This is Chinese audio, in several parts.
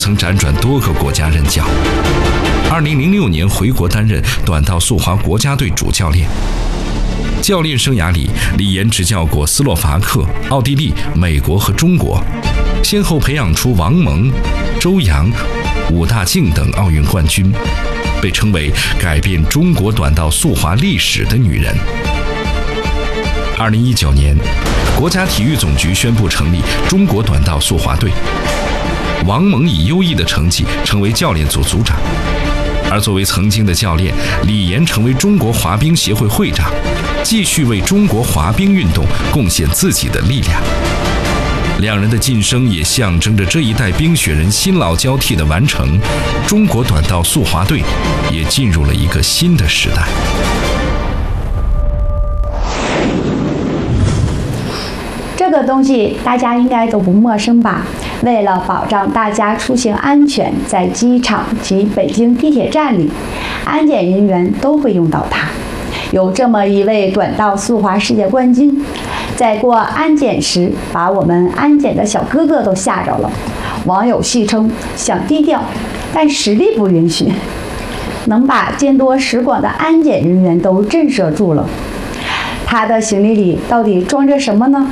曾辗转多个国家任教。2006年回国担任短道速滑国家队主教练。教练生涯里，李岩执教过斯洛伐克、奥地利、美国和中国，先后培养出王蒙、周洋、武大靖等奥运冠军，被称为改变中国短道速滑历史的女人。2019年，国家体育总局宣布成立中国短道速滑队，王蒙以优异的成绩成为教练组组长，而作为曾经的教练，李岩成为中国滑冰协会会长，继续为中国滑冰运动贡献自己的力量。两人的晋升也象征着这一代冰雪人新老交替的完成，中国短道速滑队也进入了一个新的时代。 这个东西大家应该都不陌生吧？为了保障大家出行安全，在机场及北京地铁站里，安检人员都会用到它。有这么一位短道速滑世界冠军，在过安检时把我们安检的小哥哥都吓着了，网友戏称想低调，但实力不允许，能把见多识广的安检人员都震慑住了。他的行李里到底装着什么呢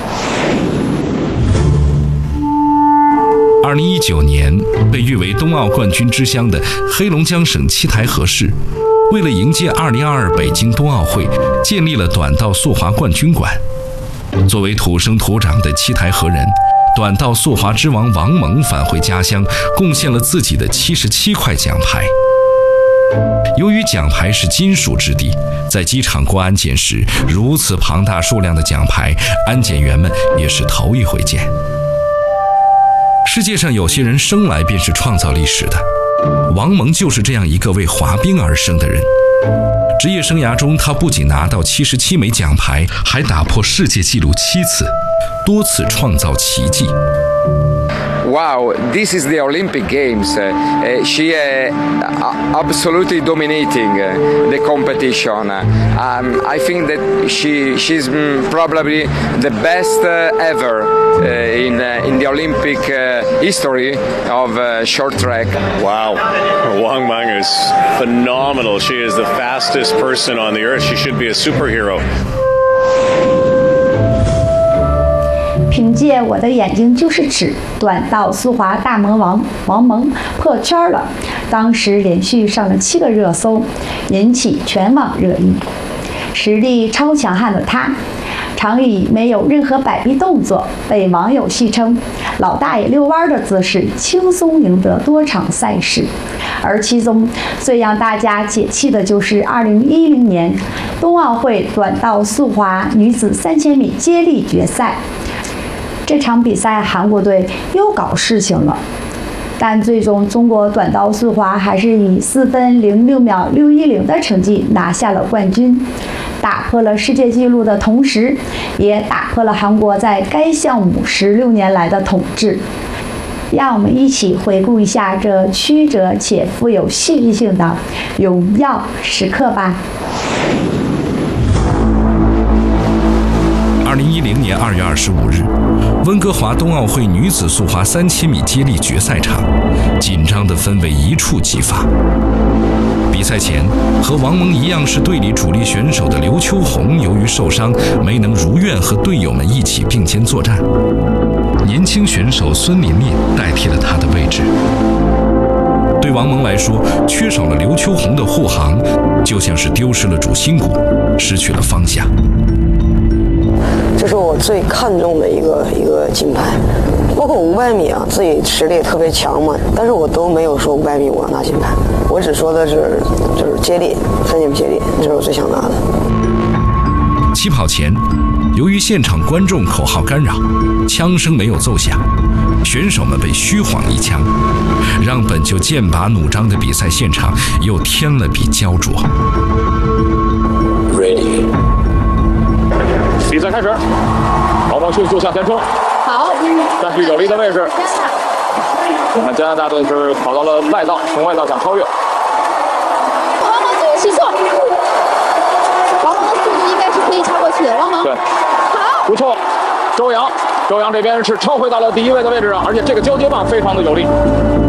？2019年，被誉为冬奥冠军之乡的黑龙江省七台河市，为了迎接2022北京冬奥会，建立了短道速滑冠军馆。作为土生土长的七台河人，短道速滑之王王蒙返回家乡，贡献了自己的77块奖牌。由于奖牌是金属质地，在机场过安检时，如此庞大数量的奖牌，安检员们也是头一回见。世界上有些人生来便是创造历史的，王蒙就是这样一个为滑冰而生的人。职业生涯中，他不仅拿到77枚奖牌，还打破世界纪录7次，多次创造奇迹。 Wow, this is the Olympic Games. She absolutely dominating the competition. I think that she's probably the best ever in the Olympic history of short track. Wow, Wang Mang is phenomenal. She is the fastest person on the earth. She should be a superhero. 凭借我的眼睛就是尺，短道速滑大魔王王蒙破圈了。当时连续上了7个热搜，引起全网热议。实力超强悍的他，常以没有任何摆臂动作，被网友戏称“老大爷遛弯”的姿势，轻松赢得多场赛事。而其中最让大家解气的就是2010年冬奥会短道速滑女子3000米接力决赛。这场比赛韩国队又搞事情了，但最终中国短道速滑还是以4分06秒610的成绩拿下了冠军，打破了世界纪录的同时，也打破了韩国在该项目16年来的统治。让我们一起回顾一下这曲折且富有戏剧性的荣耀时刻吧。 2010年2月25日，温哥华冬奥会女子速滑3000米接力决赛场，紧张的氛围一触即发。比赛前，和王蒙一样是队里主力选手的刘秋红，由于受伤，没能如愿和队友们一起并肩作战。年轻选手孙琳琳代替了她的位置。对王蒙来说，缺少了刘秋红的护航，就像是丢失了主心骨，失去了方向。 这是我最看重的一个金牌，包括500米啊，自己实力也特别强嘛，但是我都没有说500米我要拿金牌，我只说的是就是接力，3000米接力，这是我最想拿的。 起跑前，由于现场观众口号干扰，枪声没有奏响，选手们被虚晃一枪，让本就剑拔弩张的比赛现场又添了笔焦灼。 Ready。比赛开始，王蒙迅速向前冲， 好， 占据有利的位置。我们加拿大队是跑到了外道，从外道想超越。 王蒙继续起错，王蒙的速度应该是可以超过去的。王蒙， 对， 好， 不错，周洋周洋这边是超回到了第1位的位置，而且这个交接棒非常的有力。